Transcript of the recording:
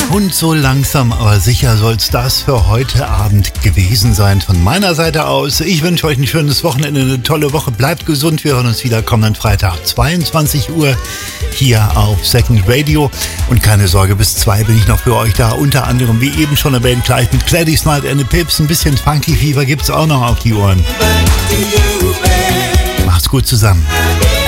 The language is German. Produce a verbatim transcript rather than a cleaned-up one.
Und so langsam, aber sicher soll es das für heute Abend gewesen sein. Von meiner Seite aus, ich wünsche euch ein schönes Wochenende, eine tolle Woche. Bleibt gesund, wir hören uns wieder kommenden Freitag, zweiundzwanzig Uhr, hier auf Second Radio. Und keine Sorge, bis zwei bin ich noch für euch da. Unter anderem, wie eben schon erwähnt, gleich mit Gladys Knight and the Pips. Ein bisschen Funky Fever gibt's auch noch auf die Ohren. Macht's gut zusammen.